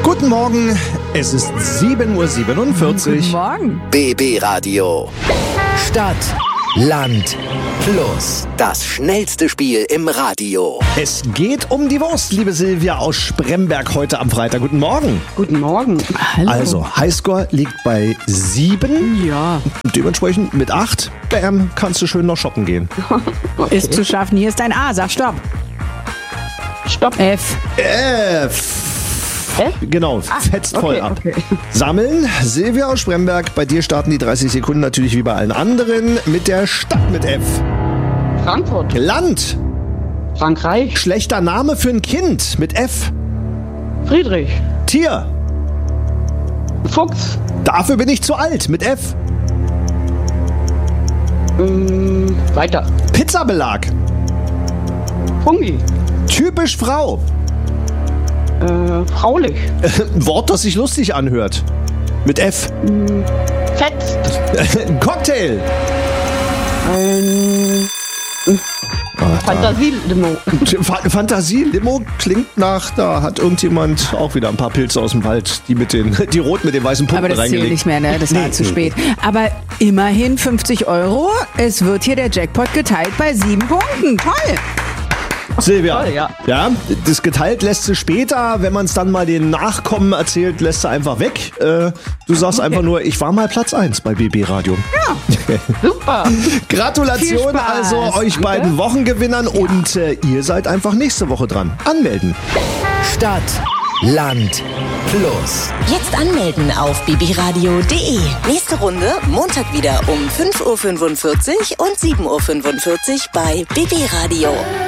Guten Morgen, es ist 7:47 Uhr. Guten Morgen. BB Radio. Stadt, Land, Plus. Das schnellste Spiel im Radio. Es geht um die Wurst, liebe Silvia aus Spremberg heute am Freitag. Guten Morgen. Guten Morgen. Hallo. Also, Highscore liegt bei 7. Ja. Dementsprechend mit 8, bam, kannst du schön noch shoppen gehen. Okay. Ist zu schaffen. Hier ist ein A. Sag Stopp. Stopp. F. Genau, fetzt voll ab. Okay. Sammeln, Silvia aus Spremberg, bei dir starten die 30 Sekunden natürlich wie bei allen anderen mit der Stadt mit F. Frankfurt. Land, Frankreich. schlechter Name für ein Kind mit F. Friedrich. Tier, Fuchs. dafür bin ich zu alt mit F. Weiter. Pizzabelag, Fungi. typisch Frau, Fraulich. ein Wort, das sich lustig anhört mit F. Fett. Cocktail, Fantasielimo. Fantasie-Limo klingt nach, da hat irgendjemand auch wieder ein paar Pilze aus dem Wald, die rot mit den weißen Punkten Aber das zählt reingelegt. nicht mehr, ne? Das war zu spät. Aber immerhin 50 €. Es wird hier der Jackpot geteilt bei 7 Punkten. Toll. Silvia, Toll, ja. Ja, das geteilt lässt sie später, wenn man es dann mal den Nachkommen erzählt, lässt sie einfach weg. Du sagst einfach nur, ich war mal Platz 1 bei BB Radio. Super. Viel Gratulation Spaß. also euch beiden Wochengewinnern und ihr seid einfach nächste Woche dran. Anmelden. Stadt, Land, Plus. Jetzt anmelden auf bbradio.de. Nächste Runde Montag wieder um 5:45 Uhr und 7:45 Uhr bei BB Radio.